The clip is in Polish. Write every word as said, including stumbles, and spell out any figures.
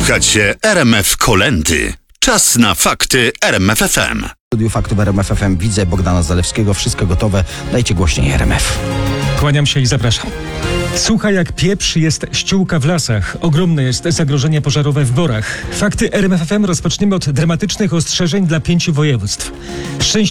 Słuchacie R M F Kolędy. Czas na fakty R M F F M. W studiu faktów R M F F M widzę Bogdana Zalewskiego. Wszystko gotowe. Dajcie głośniej R M F. Kłaniam się i zapraszam. Sucha jak pieprz jest ściółka w lasach. Ogromne jest zagrożenie pożarowe w Borach. Fakty R M F F M rozpoczniemy od dramatycznych ostrzeżeń dla pięciu województw. Szczęśliwie